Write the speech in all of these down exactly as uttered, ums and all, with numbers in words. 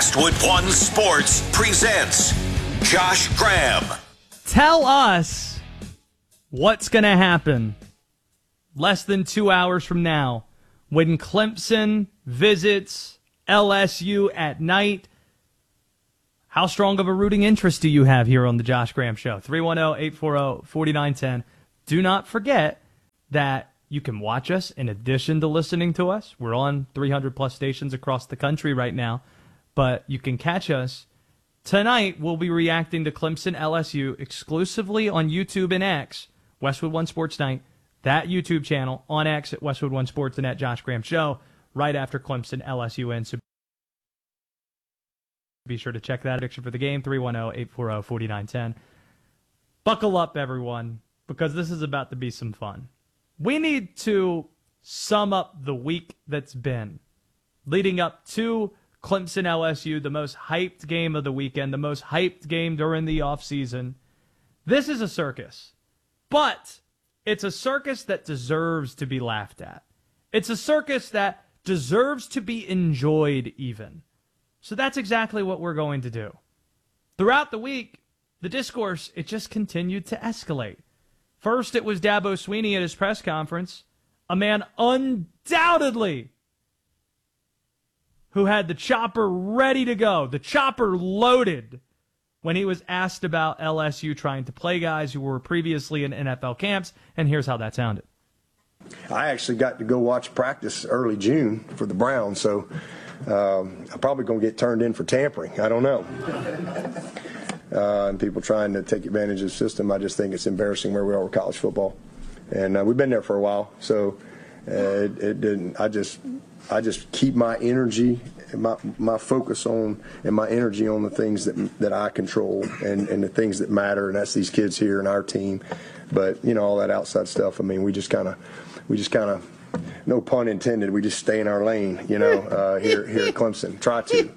Westwood One Sports presents Josh Graham. Tell us what's going to happen less than two hours from now when Clemson visits L S U at night. How strong of a rooting interest do you have here on the Josh Graham Show? three one zero, eight four zero, four nine one zero. Do not forget that you can watch us in addition to listening to us. We're on three hundred plus stations across the country right now, but you can catch us. Tonight, we'll be reacting to Clemson L S U exclusively on YouTube and X, Westwood One Sports Night, that YouTube channel on X at Westwood One Sports and at Josh Graham Show, right after Clemson L S U ends. So be sure to check that prediction for the game, three one zero, eight four zero, four nine one zero. Buckle up, everyone, because this is about to be some fun. We need to sum up the week that's been leading up to Clemson L S U, the most hyped game of the weekend, the most hyped game during the offseason. This is a circus, but it's a circus that deserves to be laughed at. It's a circus that deserves to be enjoyed even. So that's exactly what we're going to do. Throughout the week, the discourse, it just continued to escalate. First, it was Dabo Swinney at his press conference, a man undoubtedly who had the chopper ready to go, the chopper loaded, when he was asked about L S U trying to play guys who were previously in N F L camps, and here's how that sounded. I actually got to go watch practice early June for the Browns, so um, I'm probably going to get turned in for tampering. I don't know. Uh, and people trying to take advantage of the system. I just think it's embarrassing where we are with college football, and uh, we've been there for a while. So uh, it, it didn't. I just, I just keep my energy, my my focus on, and my energy on the things that that I control and, and the things that matter, and that's these kids here and our team. But you know, all that outside stuff. I mean, we just kind of, we just kind of, no pun intended. We just stay in our lane. You know, uh, here here at Clemson, try to.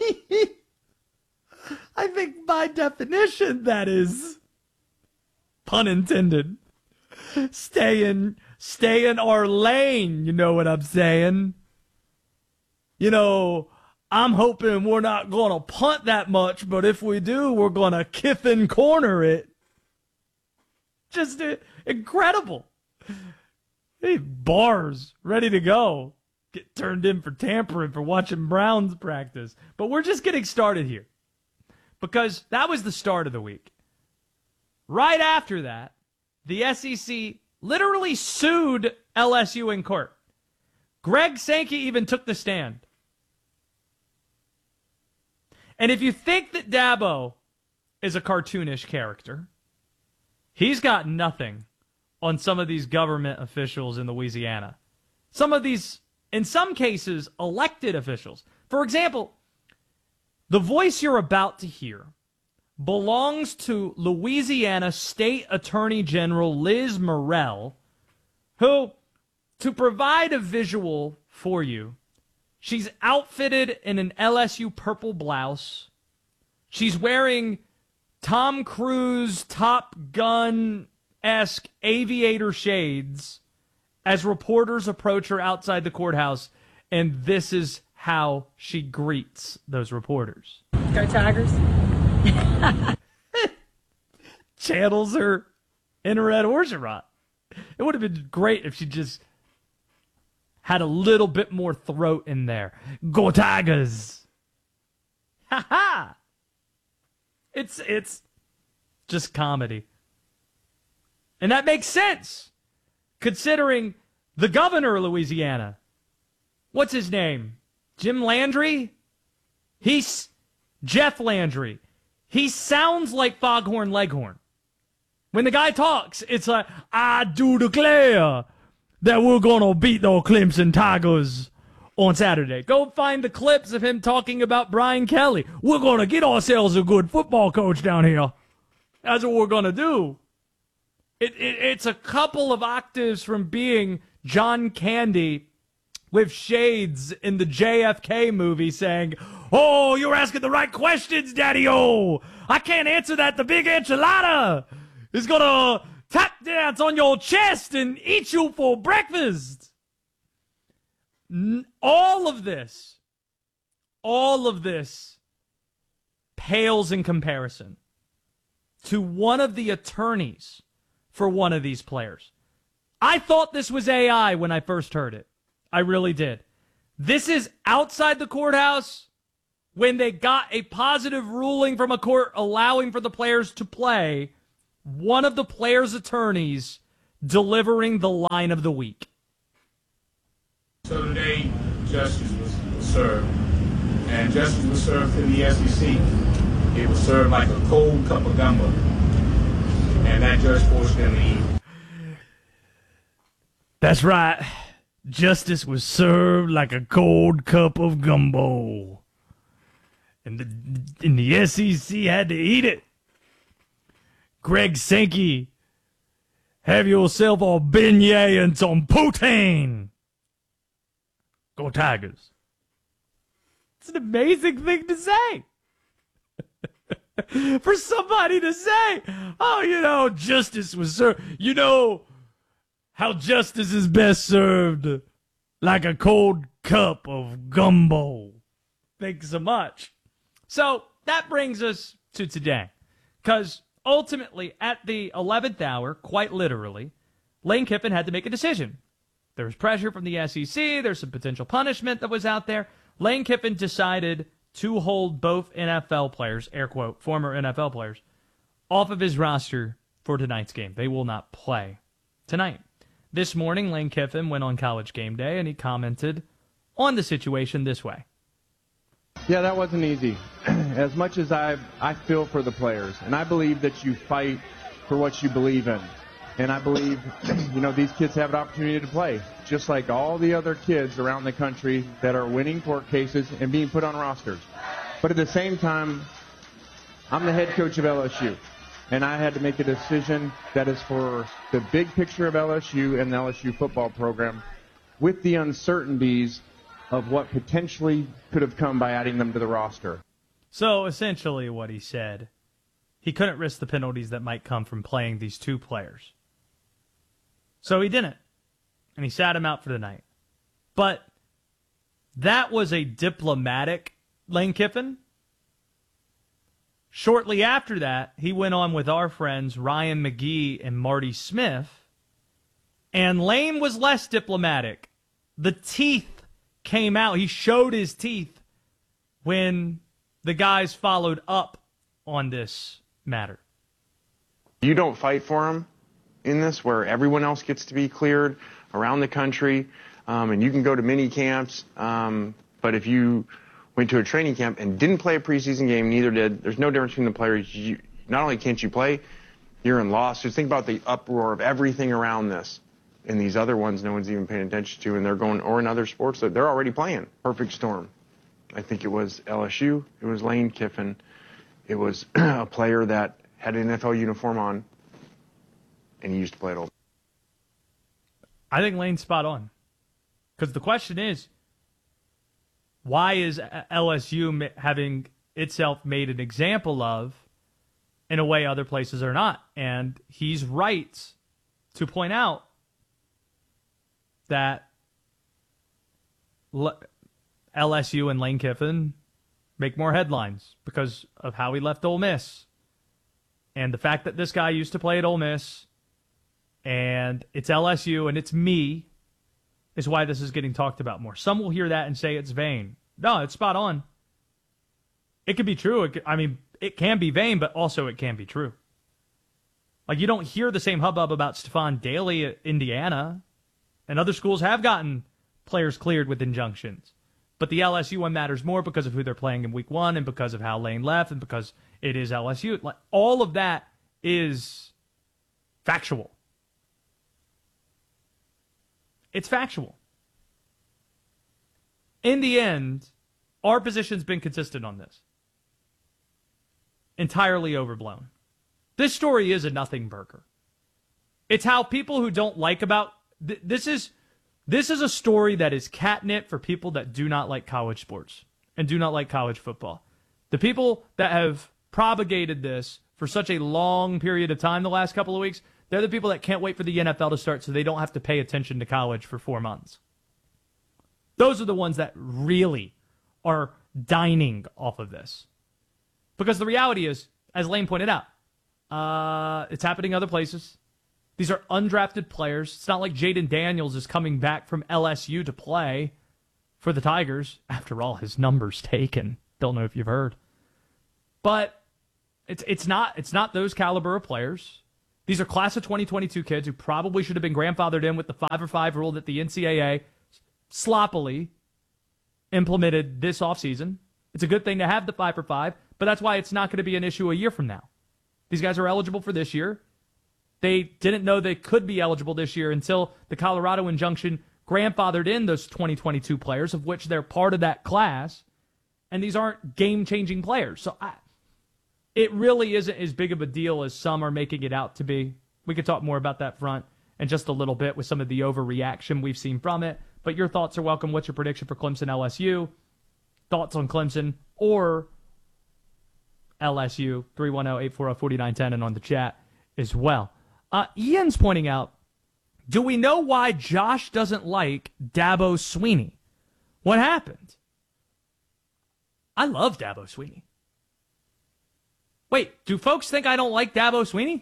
I think by definition that is pun intended. Stay in, stay in our lane, you know what I'm saying? You know, I'm hoping we're not going to punt that much, but if we do, we're going to Kiffin corner it. Just uh, incredible. Hey, bars ready to go. Get turned in for tampering for watching Browns practice. But we're just getting started here. Because that was the start of the week. Right after that, the S E C literally sued L S U in court. Greg Sankey even took the stand. And if you think that Dabo is a cartoonish character, he's got nothing on some of these government officials in Louisiana. Some of these, in some cases, elected officials. For example, the voice you're about to hear belongs to Louisiana State Attorney General Liz Murrill, who, to provide a visual for you, she's outfitted in an L S U purple blouse. She's wearing Tom Cruise Top Gun-esque aviator shades as reporters approach her outside the courthouse, and this is how she greets those reporters. Go Tigers. Channels her in her Ed Orgeron. It would have been great if she just had a little bit more throat in there. Go Tigers. Ha ha. It's, it's just comedy. And that makes sense, considering the governor of Louisiana. What's his name? Jim Landry? He's Jeff Landry. He sounds like Foghorn Leghorn. When the guy talks, it's like, I do declare that we're going to beat the Clemson Tigers on Saturday. Go find the clips of him talking about Brian Kelly. We're going to get ourselves a good football coach down here. That's what we're going to do. It, it, it's a couple of octaves from being John Candy with shades in the J F K movie saying, oh, you're asking the right questions, Daddy-O. I can't answer that. The big enchilada is going to tap dance on your chest and eat you for breakfast. All of this, all of this pales in comparison to one of the attorneys for one of these players. I thought this was A I when I first heard it. I really did. This is outside the courthouse when they got a positive ruling from a court allowing for the players to play. One of the players' attorneys delivering the line of the week. So today, justice was, was served, and justice was served in the S E C. It was served like a cold cup of gumbo, and that judge forced them to eat. That's right. Justice was served like a cold cup of gumbo, and the and the S E C had to eat it. Greg Sankey, have yourself a beignet and some poutine. Go Tigers. It's an amazing thing to say. For somebody to say, oh, you know, justice was served. You know how justice is best served like a cold cup of gumbo. Thanks so much. So that brings us to today. Because ultimately, at the eleventh hour, quite literally, Lane Kiffin had to make a decision. There was pressure from the S E C. There's some potential punishment that was out there. Lane Kiffin decided to hold both N F L players, air quote, former N F L players, off of his roster for tonight's game. They will not play tonight. This morning, Lane Kiffin went on College Game Day, and he commented on the situation this way. Yeah, that wasn't easy. As much as I I feel for the players, and I believe that you fight for what you believe in. And I believe, you know, these kids have an opportunity to play, just like all the other kids around the country that are winning court cases and being put on rosters. But at the same time, I'm the head coach of L S U, and I had to make a decision that is for the big picture of L S U and the L S U football program, with the uncertainties of what potentially could have come by adding them to the roster. So essentially what he said, he couldn't risk the penalties that might come from playing these two players. So he didn't, and he sat him out for the night. But that was a diplomatic Lane Kiffin. Shortly after that, he went on with our friends Ryan McGee and Marty Smith, and Lane was less diplomatic. The teeth came out. He showed his teeth when the guys followed up on this matter. You don't fight for them in this, where everyone else gets to be cleared around the country, um, and you can go to mini camps, um, but if you went to a training camp and didn't play a preseason game, neither did, there's no difference between the players. You, not only can't you play, you're in lawsuits. Think about the uproar of everything around this. And these other ones no one's even paying attention to, and they're going, or in other sports, that they're already playing. Perfect storm. I think it was L S U, it was Lane Kiffin, it was a player that had an N F L uniform on, and he used to play it all. I think Lane's spot on. Because the question is, why is L S U having itself made an example of in a way other places are not? And he's right to point out that L S U and Lane Kiffin make more headlines because of how he left Ole Miss. And the fact that this guy used to play at Ole Miss, and it's L S U and it's me, is why this is getting talked about more. Some will hear that and say it's vain. No, it's spot on. It could be true. It could, I mean, it can be vain, but also it can be true. Like, you don't hear the same hubbub about Stephon Daly at Indiana, and other schools have gotten players cleared with injunctions. But the L S U one matters more because of who they're playing in week one and because of how Lane left and because it is L S U. Like, all of that is factual. It's factual. In the end, our position's been consistent on this. Entirely overblown. This story is a nothing burger. It's how people who don't like about th- this is this is a story that is catnip for people that do not like college sports and do not like college football. The people that have propagated this for such a long period of time the last couple of weeks, they're the people that can't wait for the N F L to start so they don't have to pay attention to college for four months. Those are the ones that really are dining off of this. Because the reality is, as Lane pointed out, uh, it's happening other places. These are undrafted players. It's not like Jaden Daniels is coming back from L S U to play for the Tigers. After all, his number's taken. Don't know if you've heard. But it's it's not it's not those caliber of players. These are class of twenty twenty-two kids who probably should have been grandfathered in with the five or five rule that the N C double A sloppily implemented this offseason. It's a good thing to have the five for five, but that's why it's not going to be an issue a year from now. These guys are eligible for this year. They didn't know they could be eligible this year until the Colorado injunction grandfathered in those twenty twenty-two players, of which they're part of that class, and these aren't game-changing players. So I, it really isn't as big of a deal as some are making it out to be. We could talk more about that front in just a little bit with some of the overreaction we've seen from it, but your thoughts are welcome. What's your prediction for Clemson L S U? Thoughts on Clemson or L S U, three one zero, eight four zero, four nine one zero, and on the chat as well. Uh, Ian's pointing out, do we know why Josh doesn't like Dabo Swinney? What happened? I love Dabo Swinney. Wait, do folks think I don't like Dabo Swinney?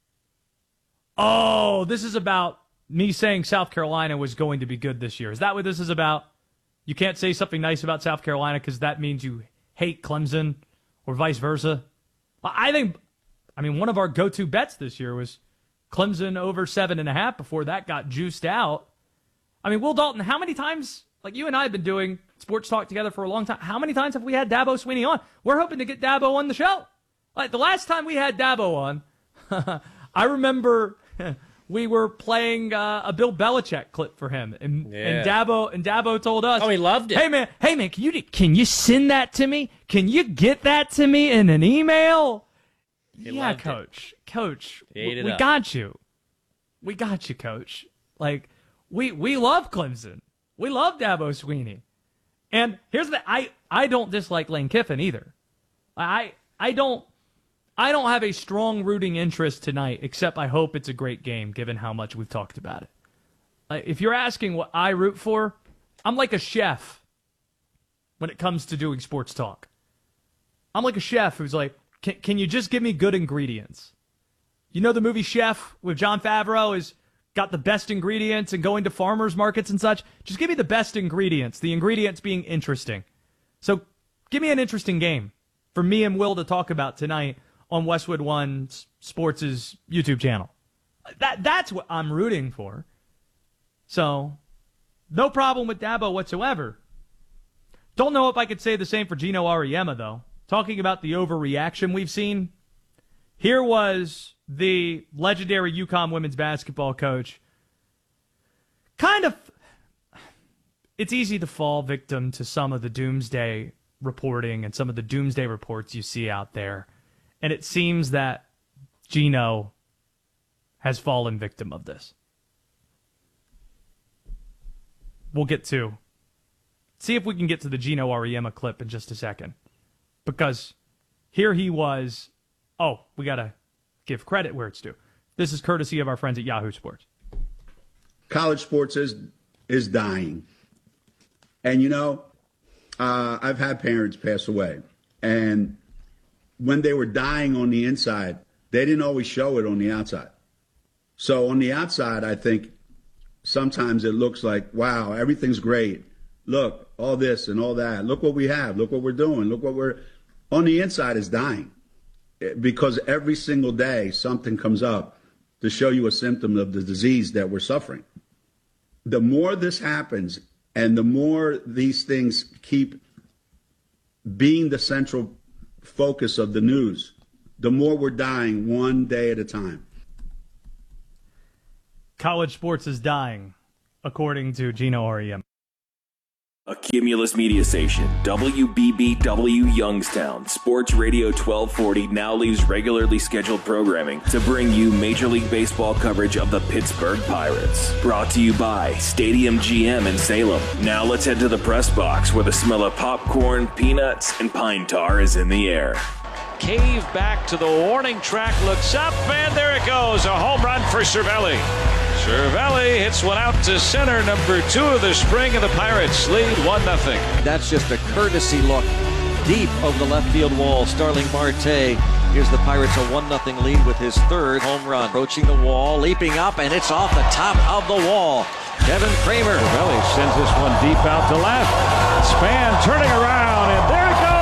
Oh, this is about me saying South Carolina was going to be good this year. Is that what this is about? You can't say something nice about South Carolina because that means you hate Clemson or vice versa. I think, I mean, one of our go-to bets this year was Clemson over seven and a half before that got juiced out. I mean, Will Dalton, how many times, like you and I have been doing sports talk together for a long time, how many times have we had Dabo Swinney on? We're hoping to get Dabo on the show. Like the last time we had Dabo on, I remember we were playing uh, a Bill Belichick clip for him, and, Yeah. and Dabo and Dabo told us, Oh, he loved it. Hey man, hey man, can you can you send that to me? Can you get that to me in an email? He yeah, loved it. coach, coach, He ate we, it we up. got you, we got you, coach. Like we we love Clemson, we love Dabo Swinney, and here's the I I don't dislike Lane Kiffin either. I I don't. I don't have a strong rooting interest tonight, except I hope it's a great game, given how much we've talked about it. Uh, if you're asking what I root for, I'm like a chef when it comes to doing sports talk. I'm like a chef who's like, can, can you just give me good ingredients? You know the movie Chef with Jon Favreau has got the best ingredients and going to farmers markets and such? Just give me the best ingredients, the ingredients being interesting. So give me an interesting game for me and Will to talk about tonight on Westwood One Sports' YouTube channel. That That's what I'm rooting for. So, no problem with Dabo whatsoever. Don't know if I could say the same for Gino Auriemma, though. Talking about the overreaction we've seen, here was the legendary UConn women's basketball coach. Kind of, it's easy to fall victim to some of the doomsday reporting and some of the doomsday reports you see out there. And it seems that Gino has fallen victim of this. We'll get to, see if we can get to the Gino Auriemma clip in just a second. Because here he was, oh, we got to give credit where it's due. This is courtesy of our friends at Yahoo Sports. College sports is is dying. And, you know, uh, I've had parents pass away. And when they were dying on the inside, they didn't always show it on the outside. So on the outside, I think sometimes it looks like, wow, everything's great. Look, all this and all that. Look what we have. Look what we're doing. Look what we're – on the inside is dying because every single day something comes up to show you a symptom of the disease that we're suffering. The more this happens and the more these things keep being the central – focus of the news, the more we're dying one day at a time. College sports is dying, according to Gino Auriemma. A Cumulus media station, W B B W Youngstown, Sports Radio twelve forty now leaves regularly scheduled programming to bring you Major League Baseball coverage of the Pittsburgh Pirates. Brought to you by Stadium G M in Salem. Now let's head to the press box where the smell of popcorn, peanuts, and pine tar is in the air. Cave back to the warning track, looks up, and there it goes. A home run for Cervelli. Cervelli hits one out to center, number two of the spring, and the Pirates lead one nothing. That's just a courtesy look deep over the left field wall. Starling Marte gives the Pirates a one nothing lead with his third home run. Approaching the wall, leaping up, and it's off the top of the wall. Kevin Kramer. Cervelli sends this one deep out to left. Span turning around, and there it goes.